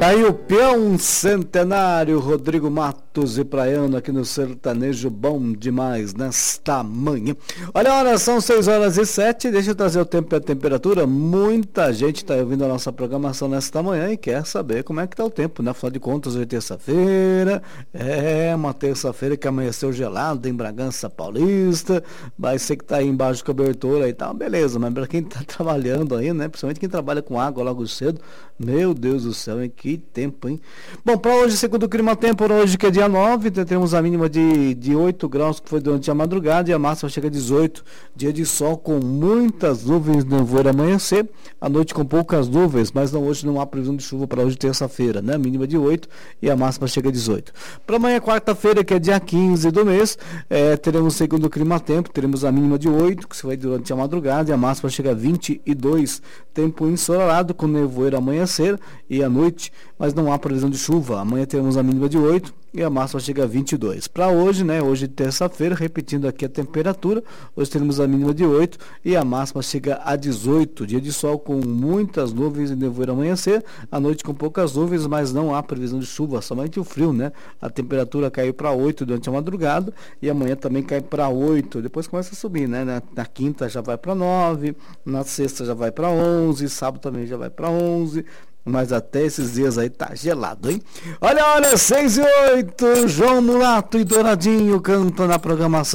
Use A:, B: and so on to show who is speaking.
A: Tá aí o peão centenário Rodrigo Matos e Praiano aqui no Sertanejo Bom Demais nesta manhã. Olha a hora, são 6h07, deixa eu trazer o tempo e a temperatura. Muita gente está ouvindo a nossa programação nesta manhã e quer saber como é que tá o tempo, né? Afinal de contas, hoje é terça-feira, uma terça-feira que amanheceu gelado em Bragança Paulista, vai ser que tá aí embaixo de cobertura e tal, beleza, mas para quem tá trabalhando aí, né? Principalmente quem trabalha com água logo cedo, meu Deus do céu, hein? Que tempo, hein? Bom, para hoje, segundo o Clima Tempo, hoje que é dia 9, teremos a mínima de 8 graus, que foi durante a madrugada, e a máxima chega a 18. Dia de sol com muitas nuvens, nevoeiro amanhecer, à noite com poucas nuvens, mas hoje não há previsão de chuva para hoje, terça-feira, né? A mínima de 8 e a máxima chega a 18. Para amanhã, quarta-feira, que é dia 15 do mês, teremos, segundo o Clima Tempo, teremos a mínima de 8, que vai durante a madrugada, e a máxima chega a 22. Tempo ensolarado, com nevoeiro amanhecer e à noite, mas não há previsão de chuva. Amanhã teremos a mínima de 8 e a máxima chega a 22. Para hoje, né? Hoje terça-feira, repetindo aqui a temperatura, hoje teremos a mínima de 8 e a máxima chega a 18. Dia de sol com muitas nuvens e nevoeiro amanhecer, à noite com poucas nuvens, mas não há previsão de chuva, somente o frio, né? A temperatura caiu para 8 durante a madrugada e amanhã também cai para 8. Depois começa a subir, né? Na quinta já vai para 9, na sexta já vai para 11, sábado também já vai para 11. Mas até esses dias aí tá gelado, hein? Olha, 6h08, João Mulato e Douradinho cantam na programação.